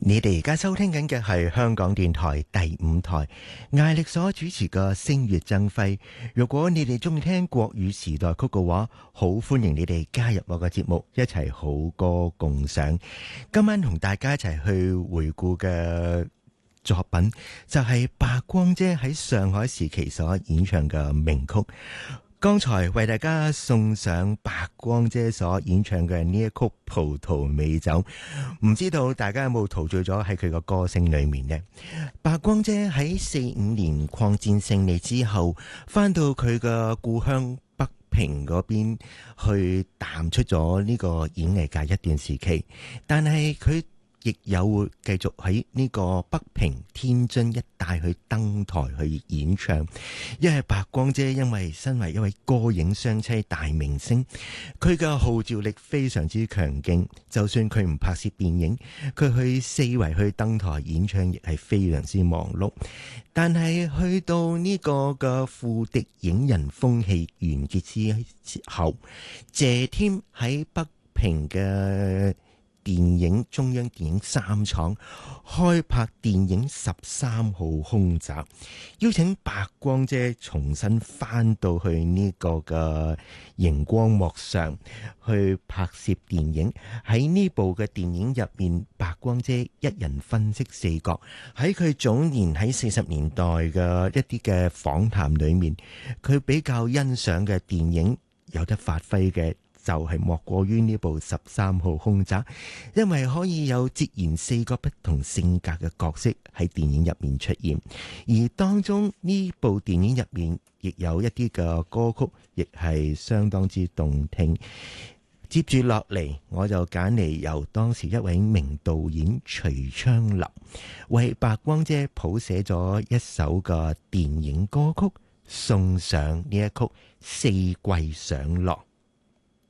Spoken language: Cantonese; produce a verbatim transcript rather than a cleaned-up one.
你哋而家收聽緊嘅係香港電台第五台艾力所主持嘅星月爭輝。如果你哋中意聽國語時代曲嘅話，好歡迎你哋加入我嘅節目，一齊好歌共賞。今晚同大家一齊去回顧嘅作品就係白光姐喺上海時期所演唱嘅名曲。剛才為大家送上白光姐所演唱嘅呢一曲《葡萄美酒》，唔知道大家有冇陶醉咗喺佢個歌聲裏面呢？白光姐喺四五年抗戰勝利之後，翻到佢嘅故鄉北平嗰邊去淡出咗呢個演藝界一段時期，但係佢亦有會繼續喺呢個北平、天津一帶去登台去演唱。因為白光姐因為身為一位歌影雙棲大明星，佢嘅號召力非常之強勁，就算佢唔拍攝電影，佢去四圍去登台演唱亦係非常之忙碌。但係去到呢個嘅副敵影人風氣完結之後，謝添喺北平嘅電影中央電影三廠開拍電影《十三號空襲》，邀請白光姐重新翻到去呢個嘅熒光幕上去拍攝電影。喺呢部嘅電影入面，白光姐一人分飾四角。喺佢早年喺四十年代嘅一啲嘅訪談裏面，佢比較欣賞嘅電影有得發揮嘅就係莫過於呢部十三號空襲，因為可以有截然四個不同性格嘅角色喺電影入面出現，而當中呢部電影入面亦有一啲嘅歌曲，亦係相當之動聽。接住落嚟，我就揀嚟由當時一位名導演徐昌林為白光姐譜寫咗一首嘅電影歌曲，送上呢一曲《四季上落》。